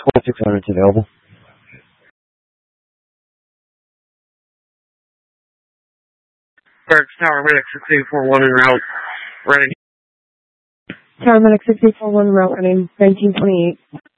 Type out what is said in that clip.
600 is available. Berks Tower Medic 6841 en route. Ready. Tower Medic 6841 route running 1928.